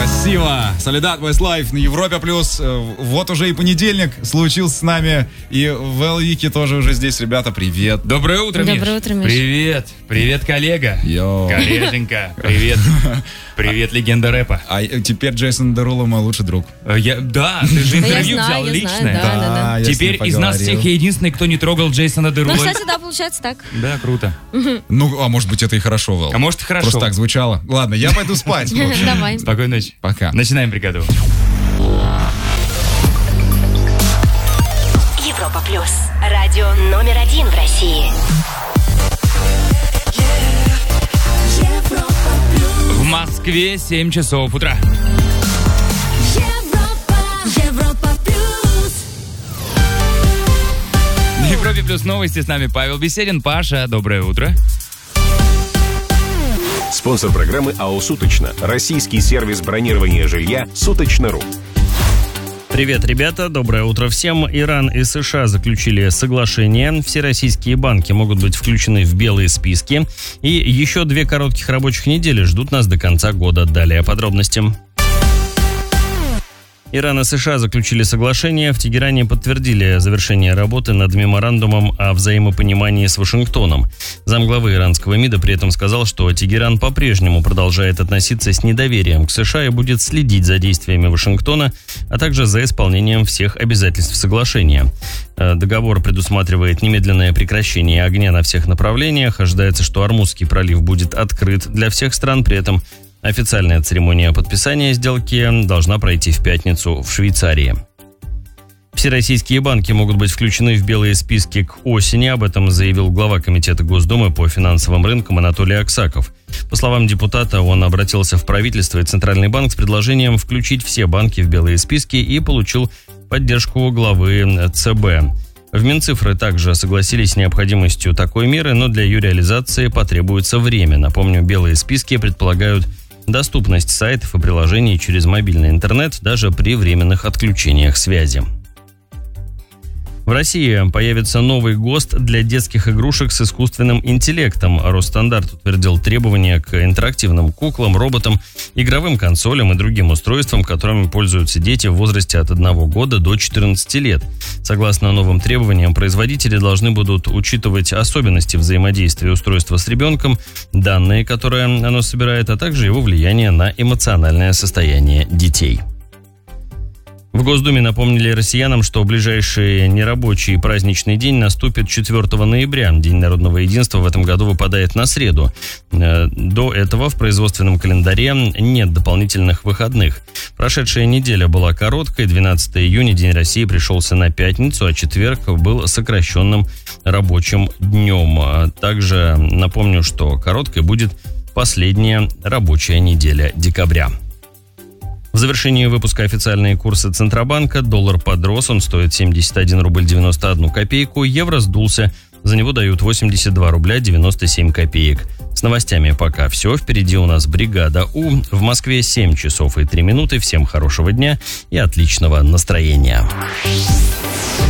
Красиво. Солидат West Life на Европе плюс. Вот уже и понедельник случился с нами. И в Эл-Вики тоже уже здесь. Ребята, привет. Доброе утро, Миш. Доброе утро, Миш. Привет. Привет, коллега. Йоу. Коллеженька. Привет. Привет, легенда рэпа. А теперь Джейсон Деруло мой лучший друг. Да, ты же интервью взял личное. Да. я Теперь из нас всех я единственный, кто не трогал Джейсона Дерула. Ну, кстати, да, получается так. Да, круто. Ну, а может быть, это и хорошо, Вэл. А может, и хорошо. Просто так звучало. Ладно, я пойду спать. в общем. Давай. Спокойной ночи. Пока. Начинаем бригаду. Европа плюс. Радио номер 1 в России. В Москве 7 часов утра. Европа плюс. На Европе плюс новости с нами Павел Беседин. Паша, доброе утро. Спонсор программы АО «Суточно». Российский сервис бронирования жилья «Суточно.ру». Привет, ребята, доброе утро всем. Иран и США заключили соглашение. Все российские банки могут быть включены в белые списки. И еще 2 коротких рабочих недели ждут нас до конца года. Далее подробности. Иран и США заключили соглашение. В Тегеране подтвердили завершение работы над меморандумом о взаимопонимании с Вашингтоном. Замглавы иранского МИДа при этом сказал, что Тегеран по-прежнему продолжает относиться с недоверием к США и будет следить за действиями Вашингтона, а также за исполнением всех обязательств соглашения. Договор предусматривает немедленное прекращение огня на всех направлениях. Ожидается, что Ормузский пролив будет открыт для всех стран. При этом официальная церемония подписания сделки должна пройти в пятницу в Швейцарии. Все российские банки могут быть включены в белые списки к осени. Об этом заявил глава Комитета Госдумы по финансовым рынкам Анатолий Аксаков. По словам депутата, он обратился в правительство и Центральный банк с предложением включить все банки в белые списки и получил поддержку главы ЦБ. В Минцифры также согласились с необходимостью такой меры, но для ее реализации потребуется время. Напомню, белые списки предполагают доступность сайтов и приложений через мобильный интернет даже при временных отключениях связи. В России появится новый ГОСТ для детских игрушек с искусственным интеллектом. Росстандарт утвердил требования к интерактивным куклам, роботам, игровым консолям и другим устройствам, которыми пользуются дети в возрасте от 1 года до 14 лет. Согласно новым требованиям, производители должны будут учитывать особенности взаимодействия устройства с ребенком, данные, которые оно собирает, а также его влияние на эмоциональное состояние детей. В Госдуме напомнили россиянам, что ближайший нерабочий и праздничный день наступит 4 ноября. День народного единства в этом году выпадает на среду. До этого в производственном календаре нет дополнительных выходных. Прошедшая неделя была короткой. 12 июня День России пришелся на пятницу, а четверг был сокращенным рабочим днем. Также напомню, что короткой будет последняя рабочая неделя декабря. В завершении выпуска официальные курсы Центробанка. Доллар подрос, он стоит 71 рубль 91 копейку. Евро сдулся, за него дают 82 рубля 97 копеек. С новостями пока все. Впереди у нас бригада У. В Москве 7 часов и 3 минуты. Всем хорошего дня и отличного настроения.